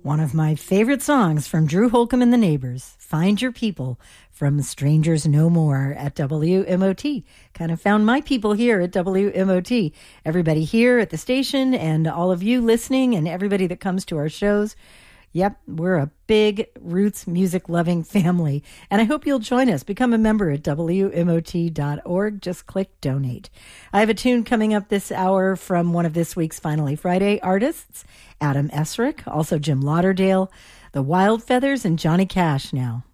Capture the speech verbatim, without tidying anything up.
One of my favorite songs from Drew Holcomb and the Neighbors, Find Your People, from Strangers No More at W M O T. Kind of found my people here at W M O T. Everybody here at the station and all of you listening and everybody that comes to our shows. Yep, we're a big roots music loving family. And I hope you'll join us. Become a member at W M O T dot org. Just click donate. I have a tune coming up this hour from one of this week's Finally Friday artists, Adam Esrick, also Jim Lauderdale, the Wild Feathers, and Johnny Cash now.